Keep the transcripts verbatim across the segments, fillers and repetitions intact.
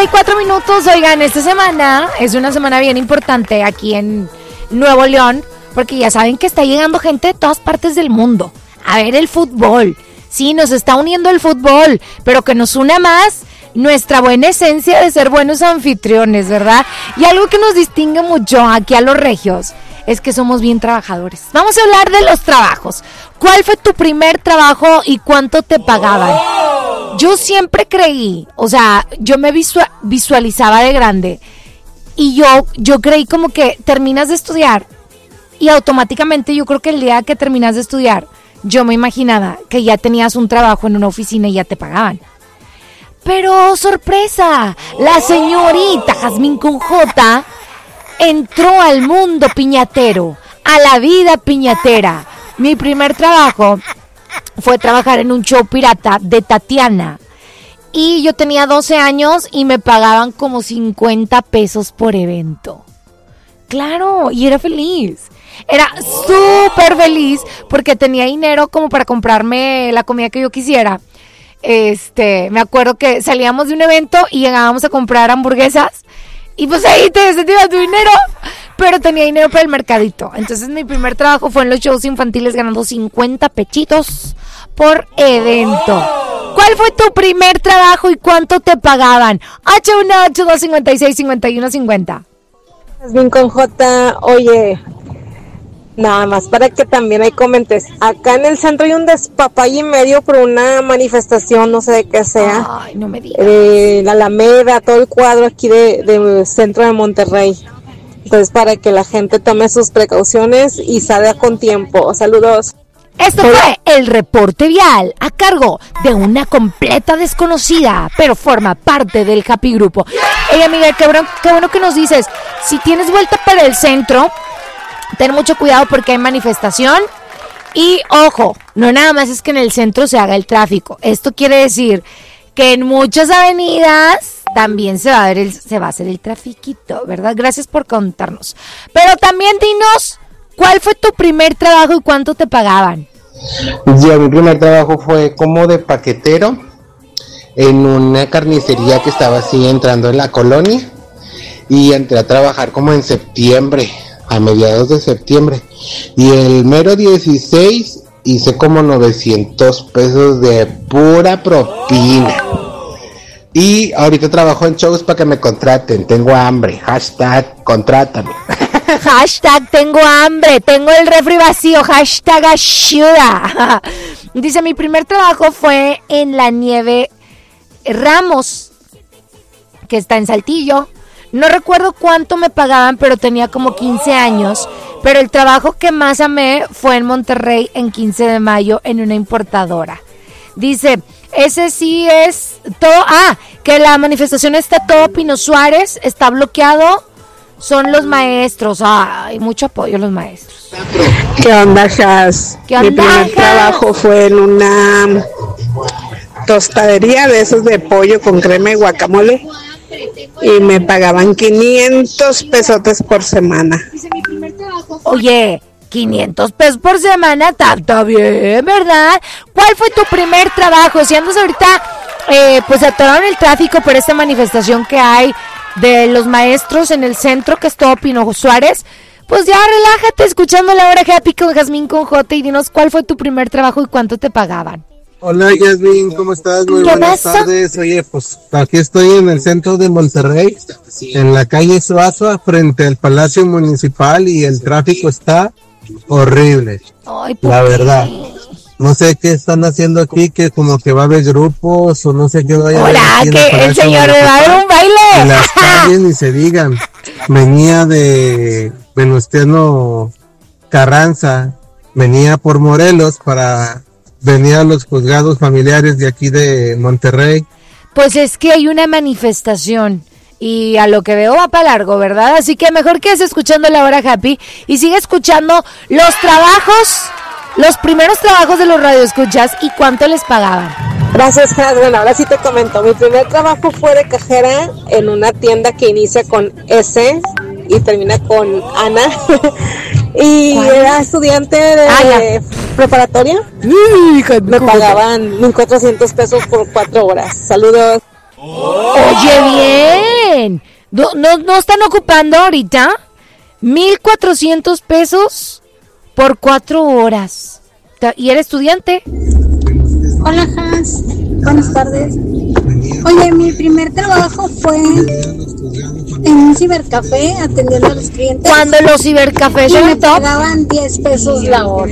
y cuatro minutos. Oigan, esta semana es una semana bien importante aquí en Nuevo León, porque ya saben que está llegando gente de todas partes del mundo a ver el fútbol. Sí, nos está uniendo el fútbol, pero que nos une más nuestra buena esencia de ser buenos anfitriones, ¿verdad? Y algo que nos distingue mucho aquí a los regios es que somos bien trabajadores. Vamos a hablar de los trabajos. ¿Cuál fue tu primer trabajo y cuánto te pagaban? Yo siempre creí, o sea, yo me visual, visualizaba de grande y yo, yo creí como que terminas de estudiar y automáticamente yo creo que el día que terminas de estudiar, yo me imaginaba que ya tenías un trabajo en una oficina y ya te pagaban. Pero, sorpresa, la señorita Jazmín con J entró al mundo piñatero, a la vida piñatera. Mi primer trabajo fue trabajar en un show pirata de Tatiana. Y yo tenía doce años y me pagaban como cincuenta pesos por evento. Claro, y era feliz. Era súper feliz porque tenía dinero como para comprarme la comida que yo quisiera. Este, me acuerdo que salíamos de un evento y llegábamos a comprar hamburguesas y pues ahí te desactivas tu dinero, pero tenía dinero para el mercadito. Entonces mi primer trabajo fue en los shows infantiles ganando cincuenta pechitos por evento. ¿Cuál fue tu primer trabajo y cuánto te pagaban? ocho uno ocho, dos cinco seis, cinco uno cinco cero. Jazmín con J, oye, nada más para que también ahí comentes. Acá en el centro hay un despapalle y medio por una manifestación, no sé de qué sea. Ay, no me digas. Eh, la Alameda, todo el cuadro aquí de, de centro de Monterrey. Entonces, para que la gente tome sus precauciones y salga con tiempo. Saludos. Esto fue el reporte vial a cargo de una completa desconocida, pero forma parte del Happy Grupo. Ey, amiga, qué bueno, qué bueno que nos dices. Si tienes vuelta para el centro, ten mucho cuidado porque hay manifestación. Y ojo, no nada más es que en el centro se haga el tráfico. Esto quiere decir que en muchas avenidas también se va a ver el, se va a hacer el trafiquito, ¿verdad? Gracias por contarnos. Pero también dinos, ¿cuál fue tu primer trabajo y cuánto te pagaban? Ya, mi primer trabajo fue como de paquetero en una carnicería que estaba así entrando en la colonia y entré a trabajar como en septiembre, a mediados de septiembre, y el mero dieciséis hice como novecientos pesos de pura propina. Y ahorita trabajo en shows para que me contraten. Tengo hambre. Hashtag contrátame. Hashtag tengo hambre. Tengo el refri vacío. Hashtag ayuda. Dice, mi primer trabajo fue en la Nieve Ramos, que está en Saltillo. No recuerdo cuánto me pagaban, pero tenía como quince años. Pero el trabajo que más amé fue en Monterrey en quince de mayo en una importadora. Dice, ese sí es todo. Ah, que la manifestación está todo Pino Suárez, está bloqueado. Son los maestros. Ay, mucho apoyo a los maestros. ¿Qué onda, Jazz? ¿Qué onda, Mi primer Jazz? trabajo fue en una tostadería de esos de pollo con crema y guacamole. Y me pagaban quinientos pesotes por semana. Oye, quinientos pesos por semana, está, está bien, ¿verdad? ¿Cuál fue tu primer trabajo? Si andas ahorita, eh, pues atoraron el tráfico por esta manifestación que hay de los maestros en el centro, que es todo Pino Suárez, pues ya relájate escuchando la hora Happy con Jazmín con J y dinos cuál fue tu primer trabajo y cuánto te pagaban. Hola Yasmin, ¿cómo estás? Muy buenas pasa? tardes. Oye, pues aquí estoy en el centro de Monterrey, en la calle Suazua, frente al Palacio Municipal, y el tráfico está horrible. Ay, ¿por la qué? verdad. No sé qué están haciendo aquí, que como que va a haber grupos o no sé qué vaya a haber. Hola, aquí en que el Palacio señor le va a dar un Municipal. Y baile. las calles ni se digan. Venía de Venustiano Carranza, venía por Morelos para venir a los juzgados familiares de aquí de Monterrey. Pues es que hay una manifestación y a lo que veo va para largo, ¿verdad? Así que mejor quedes escuchando la hora Happy y sigue escuchando los trabajos, los primeros trabajos de los radioescuchas y cuánto les pagaban. Gracias, Jazz. Bueno, ahora sí te comento. Mi primer trabajo fue de cajera en una tienda que inicia con S y termina con Ana. Y ¿cuál? era estudiante de Ah, preparatoria. Me pagaban mil cuatrocientos pesos por cuatro horas. Saludos. Oye, bien. ¿No, no, no están ocupando ahorita? mil cuatrocientos pesos por cuatro horas. ¿Y eres estudiante? Hola, Hans. Buenas tardes. Oye, mi primer trabajo fue en un cibercafé atendiendo a los clientes. Cuando los cibercafés y se me me top. pagaban diez pesos la hora.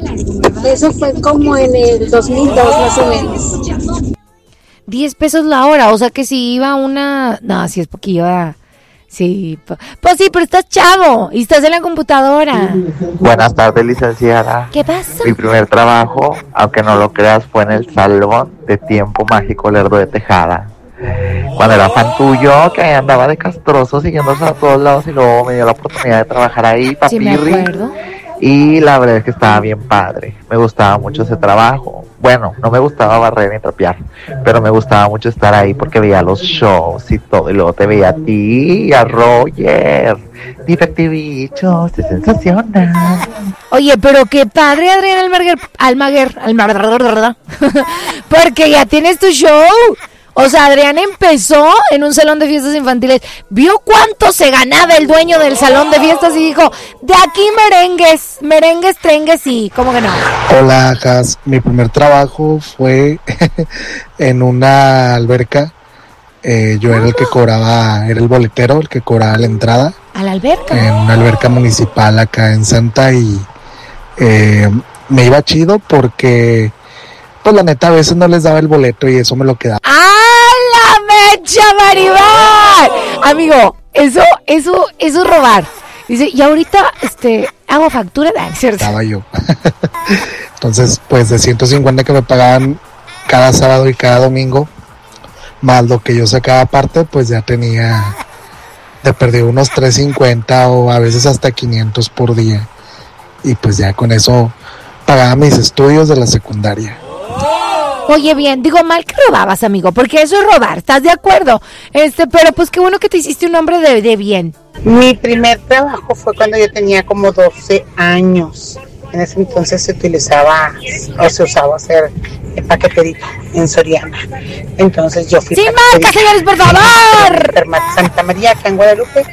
Eso fue como en el dos mil dos más o menos. diez pesos la hora, o sea que si iba una... No, si es porque iba... Sí, pues sí, pero estás chavo y estás en la computadora. Buenas tardes, licenciada. ¿Qué pasa? Mi primer trabajo, aunque no lo creas, fue en el salón de Tiempo Mágico Lerdo de Tejada. Cuando era fan tuyo, que andaba de castroso siguiéndose a todos lados y luego me dio la oportunidad de trabajar ahí, Sí, me papirri. acuerdo. Y la verdad es que estaba bien padre. Me gustaba mucho ese trabajo. Bueno, no me gustaba barrer ni trapear, pero me gustaba mucho estar ahí porque veía los shows y todo. Y luego te veía a ti, a Roger. Divertibichos, es sensacional. Oye, pero qué padre, Adrián Almaguer, Almaguer, Almaguer, porque ya tienes tu show. O sea, Adrián empezó en un salón de fiestas infantiles, vio cuánto se ganaba el dueño del salón de fiestas y dijo, de aquí merengues, merengues, trengues y, ¿cómo que no? Hola, Cas. Mi primer trabajo fue en una alberca. Eh, yo era el que cobraba, era el boletero, el que cobraba la entrada. ¿A la alberca? En una alberca municipal acá en Santa y eh, me iba chido porque, pues la neta, a veces no les daba el boleto y eso me lo quedaba. ¡Ah, la mecha, Maribel! Amigo, eso, eso, eso es robar. Dice, y ahorita, este, hago factura de ¿cierto? Estaba yo. Entonces, pues de ciento cincuenta que me pagaban cada sábado y cada domingo, más lo que yo sacaba aparte, pues ya tenía de perder unos trescientos cincuenta o a veces hasta quinientos por día. Y pues ya con eso pagaba mis estudios de la secundaria. Oye, bien, digo mal que robabas, amigo, porque eso es robar, ¿estás de acuerdo? Este, pero pues qué bueno que te hiciste un hombre de, de bien. Mi primer trabajo fue cuando yo tenía como doce años. En ese entonces se utilizaba o se usaba hacer el paqueterito en Soriana. Entonces yo fui... ¡Sin marca, señores, por favor! Santa María, acá en Guadalupe.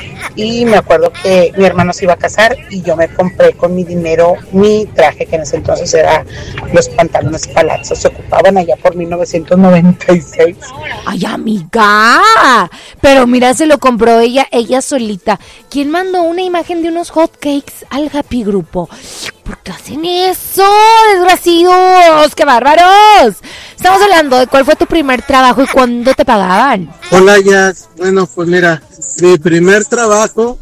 Y me acuerdo que mi hermano se iba a casar y yo me compré con mi dinero mi traje, que en ese entonces era los pantalones palazzo. Se ocupaban allá por mil novecientos noventa y seis. ¡Ay, amiga! Pero mira, se lo compró ella, ella solita. ¿Quién mandó una imagen de unos hot cakes al Happy Grupo? ¿Por qué hacen eso, desgraciados? ¡Qué bárbaros! Estamos hablando de cuál fue tu primer trabajo y cuándo te pagaban. Hola, Jazz. Bueno, pues mira, mi primer trabajo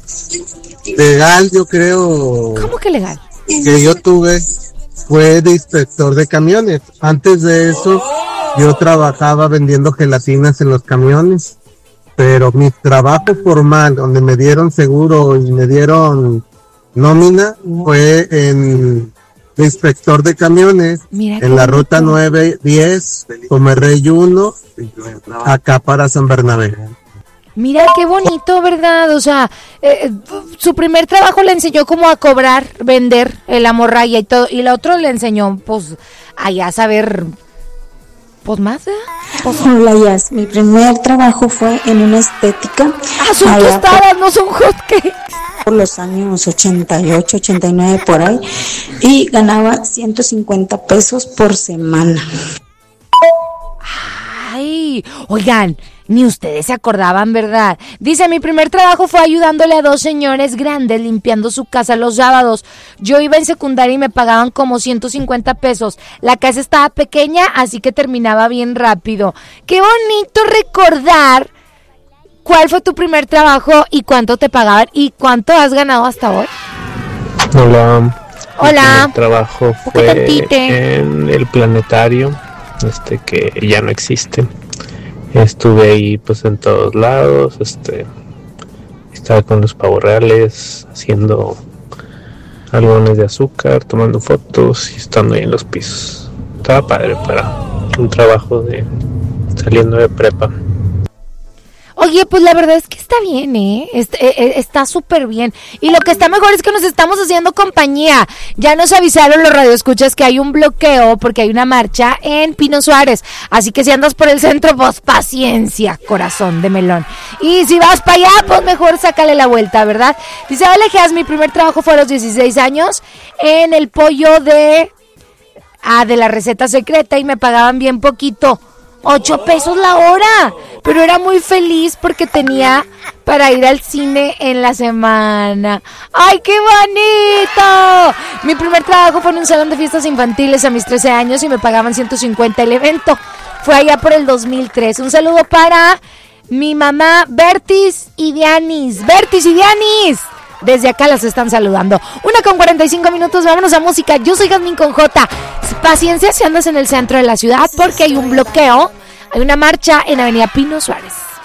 legal, yo creo... ¿Cómo que legal? Que yo tuve fue de inspector de camiones. Antes de eso, yo trabajaba vendiendo gelatinas en los camiones. Pero mi trabajo formal, donde me dieron seguro y me dieron nómina, fue en de inspector de camiones. Mira en la ruta nueve diez, Comerrey uno, acá para San Bernabé. Mira qué bonito, ¿verdad? O sea, eh, su primer trabajo le enseñó cómo a cobrar, vender la morralla y todo, y el otro le enseñó, pues, allá a saber, pues más, ¿eh? Pues, Hola, Jazz. Mi primer trabajo fue en una estética. Ah, son tostadas, no son hotcakes. Por los años ochenta y ocho, ochenta y nueve por ahí, y ganaba ciento cincuenta pesos por semana. Ay, oigan, ni ustedes se acordaban, ¿verdad? Dice, mi primer trabajo fue ayudándole a dos señores grandes limpiando su casa los sábados. Yo iba en secundaria y me pagaban como ciento cincuenta pesos. La casa estaba pequeña, así que terminaba bien rápido. Qué bonito recordar. ¿Cuál fue tu primer trabajo y cuánto te pagaban y cuánto has ganado hasta hoy? Hola. Hola. Mi primer trabajo fue en el planetario, este que ya no existe. Estuve ahí pues en todos lados, este estaba con los pavos reales haciendo algodones de azúcar, tomando fotos y estando ahí en los pisos. Estaba padre para un trabajo de saliendo de prepa. Oye, pues la verdad es que está bien, ¿eh? Está, eh, está súper bien. Y lo que está mejor es que nos estamos haciendo compañía. Ya nos avisaron los radioescuchas que hay un bloqueo porque hay una marcha en Pino Suárez. Así que si andas por el centro, pues paciencia, corazón de melón. Y si vas para allá, pues mejor sácale la vuelta, ¿verdad? Dice, hola, Geas, mi primer trabajo fue a los dieciséis años en el pollo de... Ah, de la receta secreta y me pagaban bien poquito. Ocho pesos la hora, pero era muy feliz porque tenía para ir al cine en la semana. ¡Ay, qué bonito! Mi primer trabajo fue en un salón de fiestas infantiles a mis trece años y me pagaban ciento cincuenta el evento. Fue allá por el dos mil tres. Un saludo para mi mamá Bertis y Dianis. Bertis y Dianis. Desde acá las están saludando. Una con cuarenta y cinco minutos, vámonos a música. Yo soy Jazmín con J. Paciencia si andas en el centro de la ciudad porque hay un bloqueo. Hay una marcha en Avenida Pino Suárez.